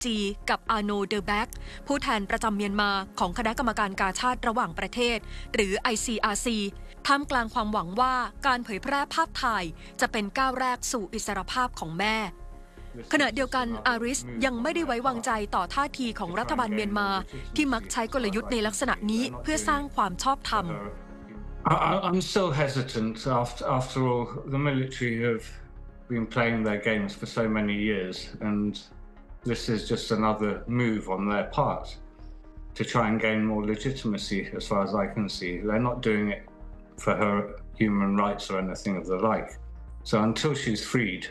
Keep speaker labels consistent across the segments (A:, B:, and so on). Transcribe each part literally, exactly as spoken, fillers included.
A: จีกับอาโนเดอแบกผู้แทนประจำเมียนมาของคณะกรรมการกาชาติระหว่างประเทศหรือ ไอ ซี อาร์ ซี ท่ามกลางความหวังว่าการเผยแพร่ภาพถ่ายจะเป็นก้าวแรกสู่อิสรภาพของแม่ขณะเดียวกันอาริสยังไม่ได้ไว้วางใจต่อท่าทีของรัฐบาลเมียนมาที่มักใช้กลยุทธ์ในลักษณะนี้เพื่อสร้างความชอบธรรม
B: I'm still hesitant after after all the military have been playing their games for so many years and this is just another move on their part to try and gain more legitimacy as far as I can see. They're not doing it for her human rights or anything of the like. So until she's freed,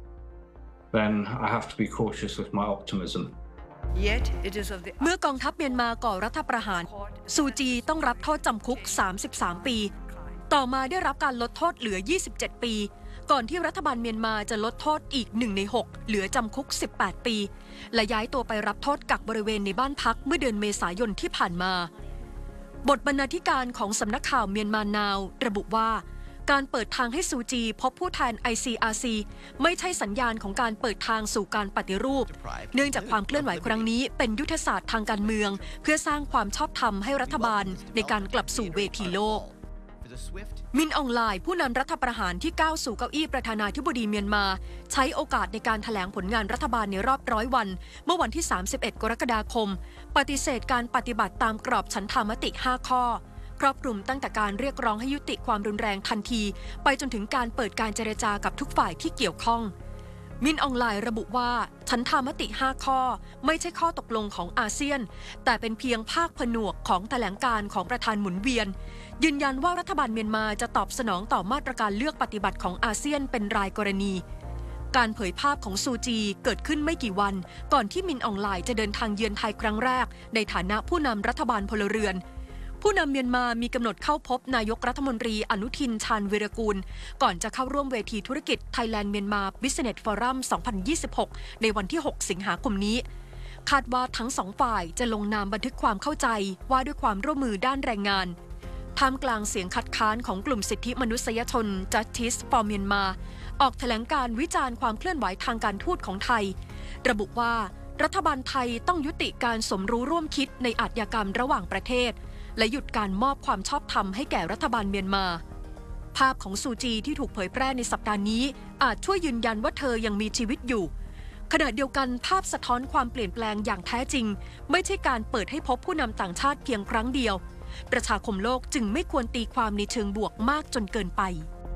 B: then I have to be cautious with my optimism.
A: เมื่อกองทัพเมียนมาก่อรัฐประหารซูจีต้องรับโทษจำคุกสามสิบสามปีต่อมาได้รับการลดโทษเหลือยี่สิบเจ็ดปีก่อนที่รัฐบาลเมียนมาจะลดโทษอีกหนึ่งในหกเหลือจำคุกสิบแปดปีและย้ายตัวไปรับโทษกักบริเวณในบ้านพักเมื่อเดือนเมษายนที่ผ่านมาบทบรรณาธิการของสำนักข่าวเมียนมานาวระบุว่าการเปิดทางให้ซูจีพบผู้แทน ไอ ซี อาร์ ซี ไม่ใช่สัญญาณของการเปิดทางสู่การปฏิรูปเนื่องจากความเคลื่อนไหวครั้งนี้เป็นยุทธศาสตร์ทางการเมืองเพื่อสร้างความชอบธรรมให้รัฐบาลในการกลับสู่เวทีโลกมินอองไลน์ผู้นำรัฐประหารที่ก้าวสู่เก้าอี้ประธานาธิบดีเมียนมาใช้โอกาสในการแถลงผลงานรัฐบาลในรอบร้อยวันเมื่อวันที่สามสิบเอ็ดกรกฎาคมปฏิเสธการปฏิบัติตามกรอบฉันทามติห้าข้อครอบคลุมตั้งแต่การเรียกร้องให้ยุติความรุนแรงทันทีไปจนถึงการเปิดการเจรจากับทุกฝ่ายที่เกี่ยวข้องมินอองไลน์ระบุว่าฉันทามติห้าข้อไม่ใช่ข้อตกลงของอาเซียนแต่เป็นเพียงภาคผนวกของแถลงการของประธานหมุนเวียนยืนยันว่ารัฐบาลเมียนมาจะตอบสนองต่อมาตรการเลือกปฏิบัติของอาเซียนเป็นรายกรณีการเผยภาพของซูจีเกิดขึ้นไม่กี่วันก่อนที่มินอองไลน์จะเดินทางเยือนไทยครั้งแรกในฐานะผู้นำรัฐบาลพลเรือนผู้นำเมียนมามีกำหนดเข้าพบนายกรัฐมนตรีอนุทินชาญวีรกูลก่อนจะเข้าร่วมเวทีธุรกิจ Thailand Myanmar Business Forum สองพันยี่สิบหกในวันที่หกสิงหาคมนี้คาดว่าทั้งสองฝ่ายจะลงนามบันทึกความเข้าใจว่าด้วยความร่วมมือด้านแรงงานท่ามกลางเสียงคัดค้านของกลุ่มสิทธิมนุษยชน Justice for Myanmar ออกแถลงการวิจารณ์ความเคลื่อนไหวทางการทูตของไทยระบุว่ารัฐบาลไทยต้องยุติการสมรู้ร่วมคิดในอาชญากรรมระหว่างประเทศและหยุดการมอบความชอบธรรมให้แก่รัฐบาลเมียนมาภาพของซูจีที่ถูกเผยแพร่ในสัปดาห์นี้อาจช่วยยืนยันว่าเธอยังมีชีวิตอยู่ขณะเดียวกันภาพสะท้อนความเปลี่ยนแปลงอย่างแท้จริงไม่ใช่การเปิดให้พบผู้นำต่างชาติเพียงครั้งเดียวประชาคมโลกจึงไม่ควรตีความในเชิงบวกมากจนเกินไป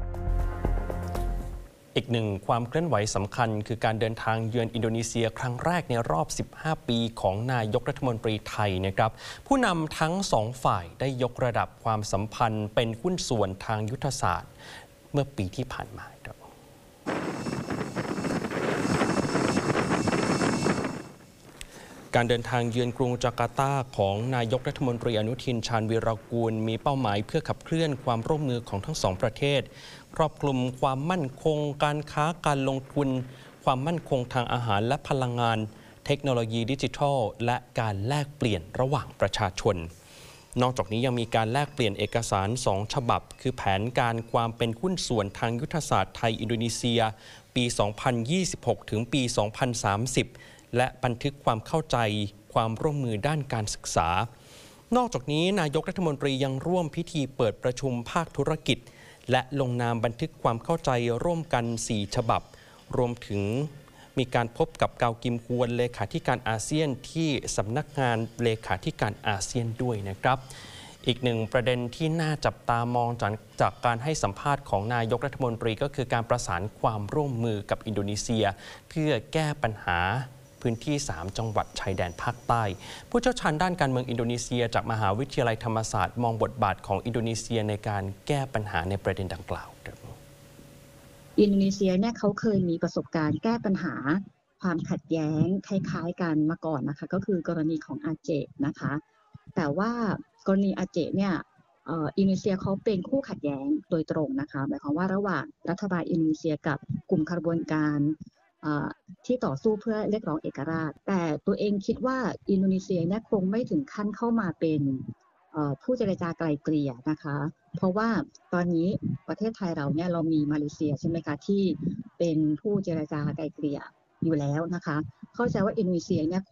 C: อีกหนึ่งความเคลื่อนไหวสำคัญคือการเดินทางเยือนอินโดนีเซียครั้งแรกในรอบสิบห้าปีของนายกรัฐมนตรีไทยนะครับผู้นำทั้งสองฝ่ายได้ยกระดับความสัมพันธ์เป็นหุ้นส่วนทางยุทธศาสตร์เมื่อปีที่ผ่านมาครับการเดินทางเยือนกรุงจาการ์ตาของนายกรัฐมนตรีอนุทินชาญวีรกูลมีเป้าหมายเพื่อขับเคลื่อนความร่วมมือของทั้งสองประเทศครอบคลุมความมั่นคงการค้าการลงทุนความมั่นคงทางอาหารและพลังงานเทคโนโลยีดิจิทัลและการแลกเปลี่ยนระหว่างประชาชนนอกจากนี้ยังมีการแลกเปลี่ยนเอกสารสองฉบับคือแผนการความเป็นหุ้นส่วนทางยุทธศาสตร์ไทยอินโดนีเซียปี สองพันยี่สิบหก ถึงปี สองพันสามสิบและบันทึกความเข้าใจความร่วมมือด้านการศึกษานอกจากนี้นายกรัฐมนตรียังร่วมพิธีเปิดประชุมภาคธุรกิจและลงนามบันทึกความเข้าใจร่วมกันสี่ฉบับรวมถึงมีการพบกับเกากิมฮวนเลขาธิการอาเซียนที่สำนักงานเลขาธิการอาเซียนด้วยนะครับอีกหนึ่งประเด็นที่น่าจับตามองจากจากการให้สัมภาษณ์ของนายกรัฐมนตรีก็คือการประสานความร่วมมือกับอินโดนีเซียเพื่อแก้ปัญหาพื้นที่สามจังหวัดชายแดนภาคใต้ผู้เชี่ยวชาญด้านการเมืองอินโดนีเซียจากมหาวิทยาลัยธรรมศาสตร์มองบทบาทของอินโดนีเซียในการแก้ปัญหาในประเด็นดังกล่าว
D: อินโดนีเซียเนี่ยเขาเคยมีประสบการณ์แก้ปัญหาความขัดแย้งคล้ายๆกันมาก่อนนะคะก็คือกรณีของอาเจนะคะแต่ว่ากรณีอาเจเนี่ยอินโดนีเซียเขาเป็นคู่ขัดแย้งโดยตรงนะคะหมายความว่าระหว่างรัฐบาลอินโดนีเซียกับกลุ่มขบวนการที่ต่อสู้เพื่อเรียกร้องเอกราชแต่ตัวเองคิดว่าอินโดนีเซียเนี่ยคงไม่ถึงขั้นเข้ามาเป็นผู้เจรจาไกลเกลี่ยนะคะเพราะว่าตอนนี้ประเทศไทยเราเนี่ยเรามีมาเลเซียใช่ไหมคะที่เป็นผู้เจรจาไกลเกลี่ยอยู่แล้วนะคะเข้าใจว่าอินโดนีเซียเนี่ย